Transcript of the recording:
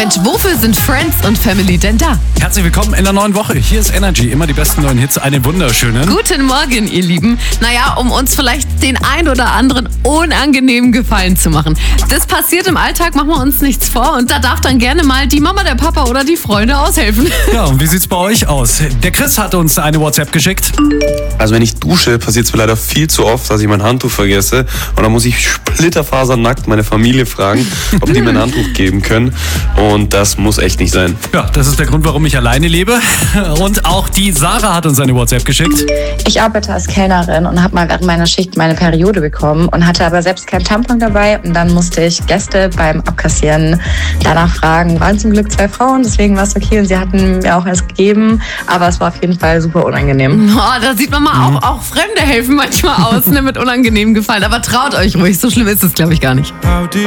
Mensch, wofür sind Friends und Family denn da? Herzlich willkommen in der neuen Woche. Hier ist Energy. Immer die besten neuen Hits. Einen wunderschönen. Guten Morgen, ihr Lieben. Naja, um uns vielleicht den ein oder anderen unangenehmen Gefallen zu machen. Das passiert im Alltag, machen wir uns nichts vor. Und da darf dann gerne mal die Mama, der Papa oder die Freunde aushelfen. Ja, und wie sieht's bei euch aus? Der Chris hat uns eine WhatsApp geschickt. Also wenn ich dusche, passiert es mir leider viel zu oft, dass ich mein Handtuch vergesse. Und dann muss ich splitterfasernackt meine Familie fragen, ob die mir ein Handtuch geben können. Und das muss echt nicht sein. Ja, das ist der Grund, warum ich alleine lebe. Und auch die Sarah hat uns eine WhatsApp geschickt. Ich arbeite als Kellnerin und habe mal während meiner Schicht meine Periode bekommen und hatte aber selbst keinen Tampon dabei. Und dann musste ich Gäste beim Abkassieren danach fragen. Waren zum Glück 2 Frauen, deswegen war es okay. Und sie hatten mir auch eins gegeben. Aber es war auf jeden Fall super unangenehm. Oh, da sieht man mal, auch Fremde helfen manchmal aus, ne, mit unangenehmen Gefallen. Aber traut euch ruhig, so schlimm ist es, glaube ich, gar nicht.